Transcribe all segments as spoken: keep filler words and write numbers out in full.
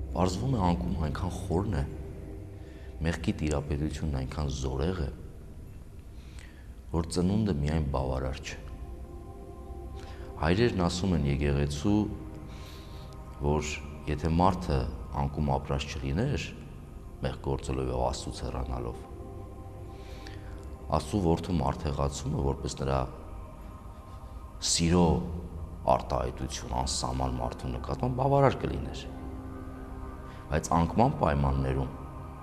Պարզվում է անկում այնքան խորն է, մեղքի տիրապետությունն այնքան զորեղ է, որ ծնունդը միայն բավարար չէ։ Հայրերն ասում են եկեղեցու, որ եթե մարդը անկում ապրած չլիներ, մեղք գործելով եւ Աստծուց հեռանալով, Աստծու որդու մարդեղացումը, որպես նրա սիրո արտահայտություն անսահման մարդու նկատմամբ բավարար կլիներ։ Բայց անկման պայմաններում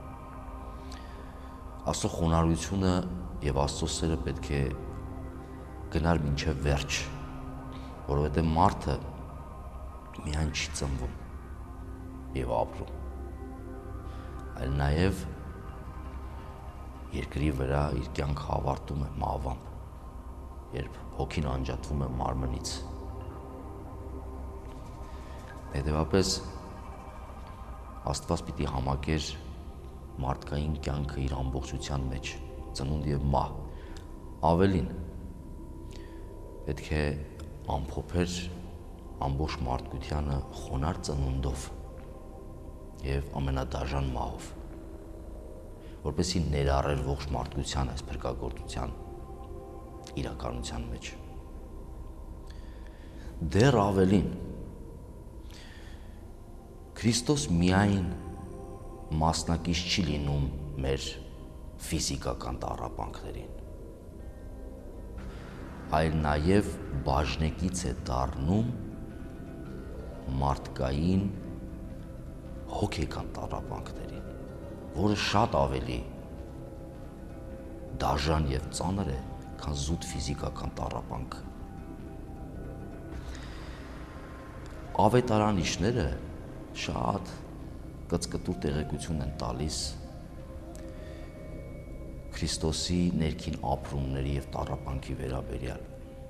Աստծո խոնարհությունը եւ Աստծո սերը պետք է գնար մինչեւ վերջ, որովհետեւ մարդը միայն չի ծնվում եւ ապրում, այլ նաեւ երկրի վրա իր կյանքը ավարտում է մահվամբ, երբ հոգին անջատվում է մարմնից։ Հետևաբար Աստված պիտի համակեր մարդկային կյանքը իր ամբողջության մեջ, ծնունդ եւ մահ։ Ավելին, պետք է ամփոփեր ամբողջ մարդկությանը խոնարհ ծնունդով եւ ամենադաժան մահով, որպեսզի ներառեր ողջ մարդկության այս փրկagorցության իրականության մեջ։ Դեռ ավելին, Քրիստոս միայն մասնակից չի լինում մեր ֆիզիկական տառապանքներին, այլ նաև բաժնեկից է դառնում մարդկային հոգեկան տառապանքներին, որը շատ ավելի դաժան եւ ծանր է, քան զուտ ֆիզիկական տառապանքը։ Ավետարանիչները շատ կծկտուր տեղեկություն են տալիս Քրիստոսի ներքին ապրումների եւ տառապանքի վերաբերյալ։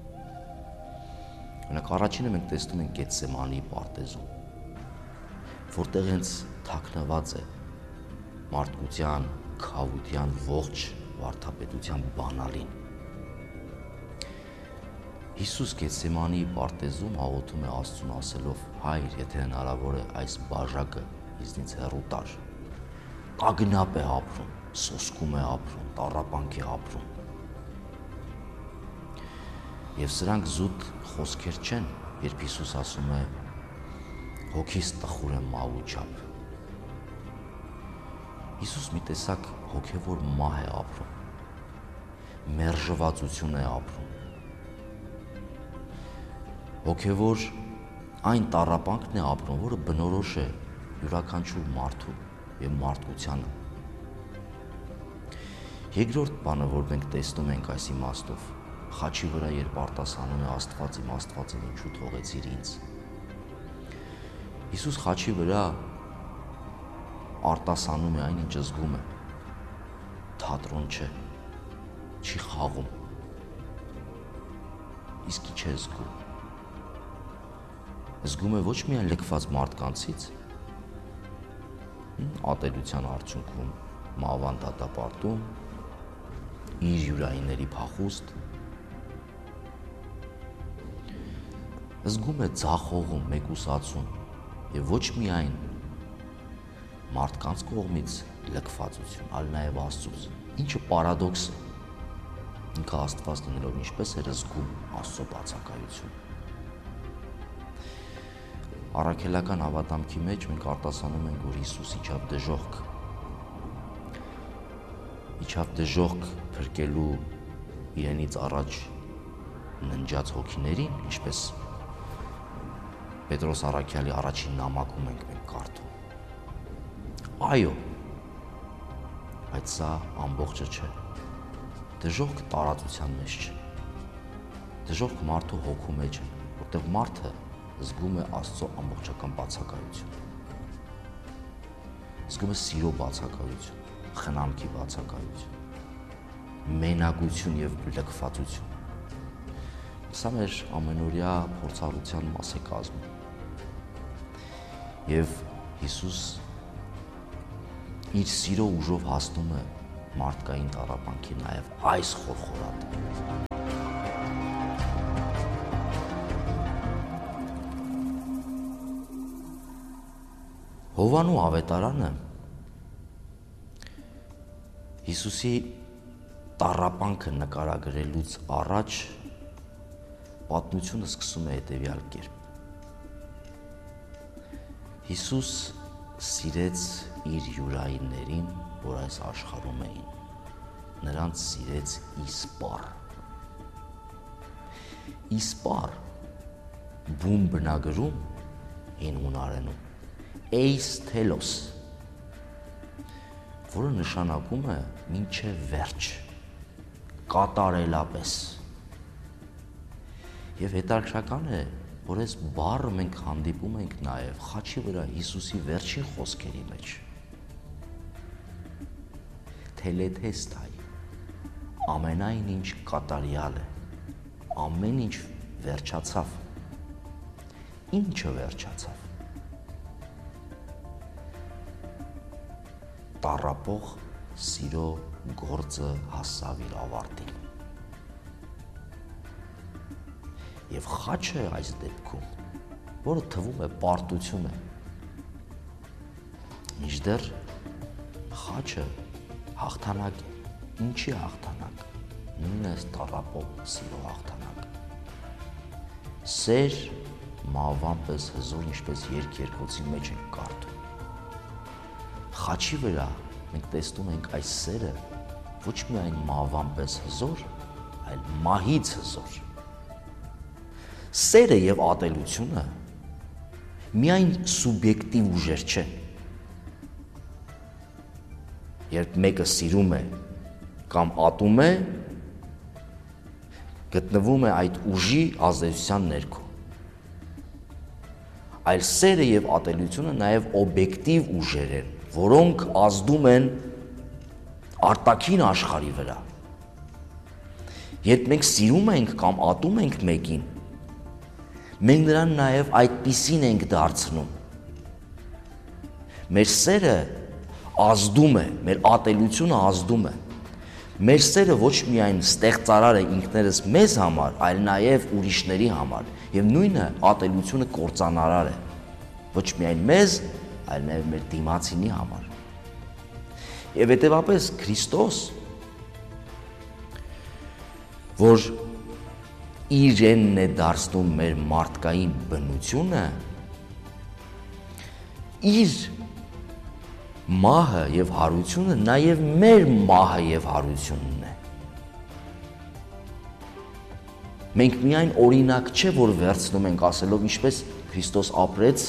Օրինակ առաջինը մենք տեսնում ենք Գեթսեմանի պարտեզում, որտեղ հենց թաքնված է մարդկության քավության ողջ վարդապետության բանալին։ Հիսուս Գեթսեմանի պարտեզում աղոթում է Աստծուն ասելով. «Հայր, եթե հնարավոր է, այս բաժակը ինձնից հեռու տար»։ Տագնապ է ապրում, սոսկում է ապրում, տառապանք է ապրում։ Եվ սրանք զուտ խոսքեր չեն, երբ Հիսուս ասում է. «Հոգիս տխուր է մահու չափ»։ Հիսուս մի տեսակ հոգևոր մահ է ապրում, մերժվածություն է ապրում, հոգևոր այն տառապանքն է ապրում, որը բնորոշ է յուրաքանչյուր մարդու եւ մարդկությանը։ Երկրորդ բանը, որ մենք տեսնում ենք այս իմաստով, խաչի վրա երբ արտասանում է Աստված իմ Աստվածը ինչու թողեցիր ինձ։ Հիսուս խաչի վրա արտասանում է այն, ինչ զգում է։ Թատրոն չէ, չի խաղում, իսկ ինչ է զգում։ Զգում է ոչ միայն լքված մարդկանցից, ատելության արդյունքում մահվան դատապարտում, իր յուրայինների փախուստ, զգում է ձախողում, մեկուսացում եւ ոչ միայն մարդկանց կողմից լքվածություն, այլ նաեւ Աստծուց, ինչը պարադոքս է։ Ինքը Աստված լինելով ինչպես էր զգում Աստծո բացակայություն։ Առաքելական հավատամքի մեջ մենք արտասանում ենք, որ Հիսուս իջավ դժոխք։ Իջավ դժոխք փրկելու իրենից առաջ ննջած հոգիներին, ինչպես Պետրոս առաքյալի առաջին նամակում ենք մենք կարդում։ Այո, բայց սա ամբողջը չէ։ Դժոխքը տարածության մեջ չէ։ Դժոխքը մարդու հոգու մեջ է, որտեղ մարդը զգում է Աստծո ամբողջական բացակայություն։ Զգում է սիրո բացակայություն, խնամքի բացակայություն, մենակություն եւ լքվածություն։ Սա մեր ամենօրյա փորձառության մաս է կազմում։ Եվ Հիսուս իր սիրո ուժով հասնում է մարդկային տառապանքի նաեւ այս խորխորատը։ Հովանու ավետարանը Հիսուսի տառապանքը նկարագրելուց առաջ պատմությունը սկսում է հետևյալ կերպ. Հիսուս սիրեց իր յուրայիններին, որ այս աշխարհում էին, նրանց սիրեց իսպառ։ Իսպառ բուն բնագրում հին հունարենում էյս թելոս, որը նշանակում է մինչև վերջ, կատարելապես։ Եվ հետաքրքրական է, որ այս բառը մենք հանդիպում ենք նաև խաչի վրա Հիսուսի վերջին խոսքերի մեջ։ Թելեթեստայ, ամենայն ինչ կատարյալ է, ամեն ինչ վերջացավ։ Ինչը վերջացավ։ Տառապող սիրո գործը հասավ իր ավարտին։ Եվ խաչը այս դեպքում, որը թվում է պարտություն է, մինչդեռ խաչը հաղթանակ է։ Ինչի հաղթանակ։ Նույնպես տառապող սիրո հաղթանակ։ Սեր մահվան պես հզոր, ինչպես երգերգոցի մեջ ենք կարդում։ Խաչի վրա մենք տեսնում ենք այս սերը ոչ միայն մահվան պես հզոր, այլ մահից հզոր։ Սերը եւ ատելությունը միայն սուբյեկտիվ ուժեր չեն։ Երբ մեկը սիրում է կամ ատում է, գտնվում է այդ ուժի ազդեցության ներքո։ Այլ սերը եւ ատելությունը նաեւ օբյեկտիվ ուժեր են, որոնք ազդում են արտաքին աշխարհի վրա։ Երբ մենք սիրում ենք կամ ատում ենք մեկին, մենք նրան նաև այդպիսին ենք դարձնում։ Մեր սերը ազդում է, մեր ատելությունը ազդում է։ Մեր սերը ոչ միայն ստեղծարար է ինքներս մեզ համար, այլ նաև ուրիշների համար։ Եվ նույնը ատելությունը կործանարար է, ոչ միայն մեզ, այլ նաև մեր դիմացինի համար։ Եվ հետևապես Քրիստոս, որ իրենն է դարձնում մեր մարդկային բնությունը, իր մահը եւ հարությունը նաեւ մեր մահը եւ հարությունն է։ Մենք միայն օրինակ չէ, որ վերցնում ենք ասելով ինչպես Քրիստոս ապրեց,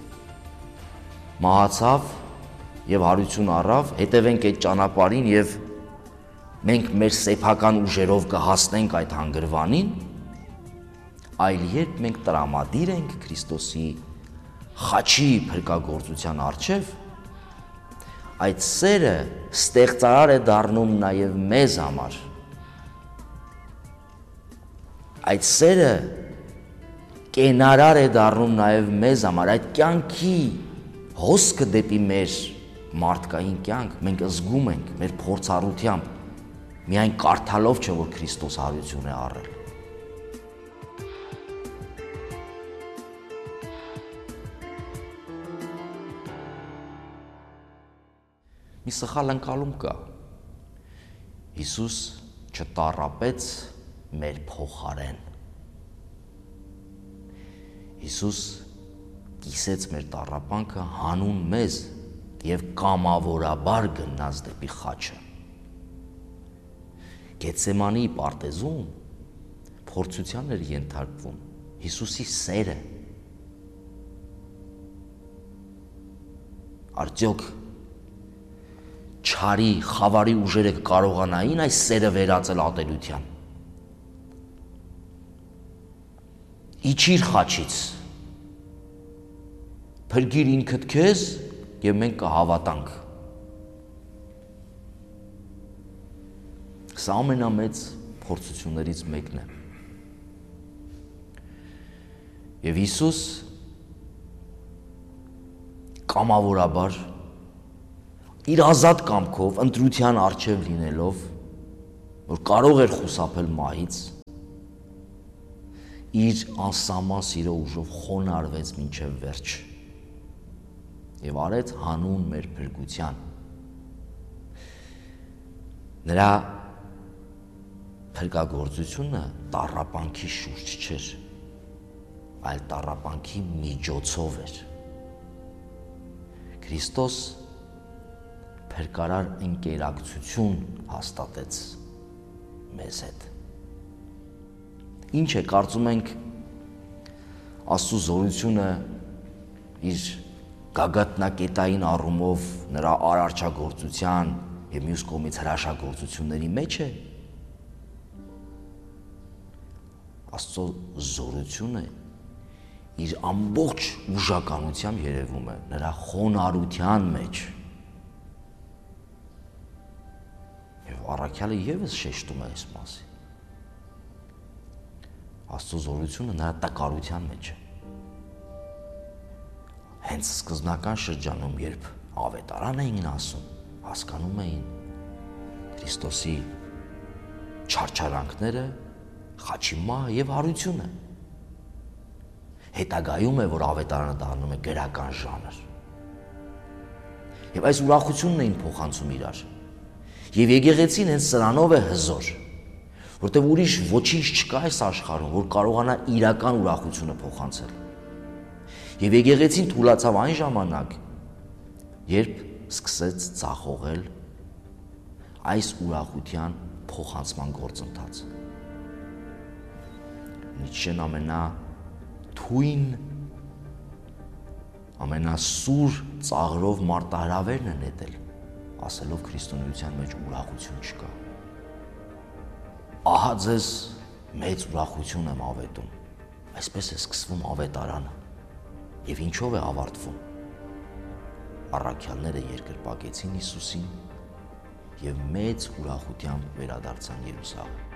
մահացավ եւ հարություն առավ, հետևենք այդ ճանապարհին եւ մենք մեր սեփական ուժերով կհասնենք այդ հանգրվանին, այլ երբ մենք տրամադիր ենք Քրիստոսի խաչի փրկագործության առջև, այդ սերը ստեղծարար է դառնում նաև մեզ համար։ Այդ սերը կենարար է դառնում նաև մեզ համար, այդ կյանքի հոսքը դեպի մեր մարդկային կյանք մենք զգում ենք մեր փորձառությամբ, միայն կարդալով չէ, որ Քրիստոս հարություն է առել։ Մի սխալ ընկալում կա։ Հիսուս չտառապեց մեր փոխարեն։ Հիսուս կիսեց մեր տառապանքը հանուն մեզ եւ կամավորաբար գնաց դեպի խաչը։ Գեթսեմանի պարտեզում փորձության էր ենթարկվում Հիսուսի սերը։ Արդյոք չարի, խավարի ուժերը կարողանային այս սերը վերածել ատելության։ Իջիր խաչից, փրկիր ինքդ քեզ եւ մենք կհավատանք։ Սա ամենամեծ փորձություններից մեկն է։ Եվ Հիսուս կամավորաբար իր ազատ կամքով, ընտրության առջև լինելով, որ կարող էր խուսափել մահից, իր անսահման սիրո ուժով խոնարհվեց մինչև վերջ։ եւ արեց հանուն մեր փրկության։ Նրա փրկագործությունը տառապանքի շուրջ չէր, այլ տառապանքի միջոցով էր։ Քրիստոս փրկարար ընկերակցություն հաստատեց մեզ հետ։ Ինչ է, կարծում ենք Աստծո զորությունը իր գագաթնակետային առումով նրա արարչագործության եւ մյուս կողմից հրաշագործությունների մեջ է։ Աստծո զորությունը իր ամբողջ ուժականությամբ երևում է նրա խոնարհության մեջ։ Եվ առաքյալը եւս շեշտում է այս մասին։ Աստծո զորությունը նրա տկարության մեջ է։ Հենց սկզբնական շրջանում, երբ ավետարան էին ասում, հասկանում էին Քրիստոսի չարչարանքները, խաչի մահը եւ հարությունը։ Հետագայում է, որ ավետարանը դառնում է գրական ժանր։ Եվ այս ուրախությունն էին փոխանցում իրար։ Եվ եկեղեցին հենց սրանով է հզոր, որտեղ ուրիշ ոչինչ չկա այս աշխարհում, որ կարողանա իրական ուրախությունը փոխանցել։ Եվ եկեղեցին թուլացավ այն ժամանակ, երբ սկսեց ձախողել այս ուրախության փոխանցման գործընթացը։ Նիցշեն ամենաթույն, ամենասուր ծաղրով մարտահրավերն է նետել, ասելով քրիստոնեության մեջ ուրախություն չկա։ Ահա ձեզ մեծ ուրախություն եմ ավետում։ Այսպես է սկսվում ավետարանը։ Եվ ինչով է ավարտվում։ Առաքյալները երկրպագեցին Հիսուսին եւ մեծ ուրախությամբ վերադարձան Երուսաղեմ։